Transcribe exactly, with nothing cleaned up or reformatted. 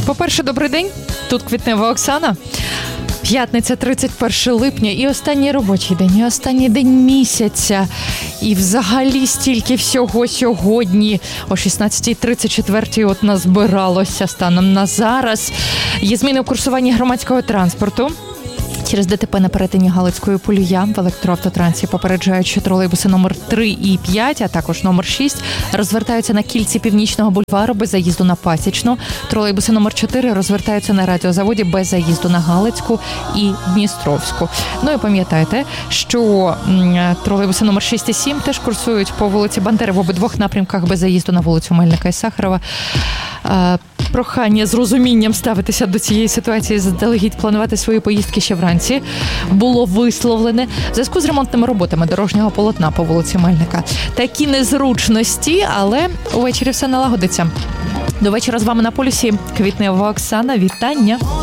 По-перше, добрий день. Тут Квітнева Оксана. П'ятниця, тридцять перше липня, і останній робочий день, і останній день місяця. І взагалі стільки всього сьогодні. О шістнадцятій тридцять четвертій от назбиралося станом на зараз. Є зміни у курсуванні громадського транспорту. Через ДТП на перетині Галицької Полюя в електроавтотрансі попереджають, що тролейбуси номер три і п'ять, а також номер шість розвертаються на кільці Північного бульвару без заїзду на Пасічну. Тролейбуси номер чотири розвертаються на Радіозаводі без заїзду на Галицьку і Дністровську. Ну і пам'ятайте, що тролейбуси номер шість і сім теж курсують по вулиці Бандери в обидвох напрямках без заїзду на вулицю Мельника і Сахарова. Прохання з розумінням ставитися до цієї ситуації, заздалегідь планувати свої поїздки ще вранці було висловлене в зв'язку з ремонтними роботами дорожнього полотна по вулиці Мельника. Такі незручності, але увечері все налагодиться. До вечора з вами на полюсі Квітнева Оксана. Вітання!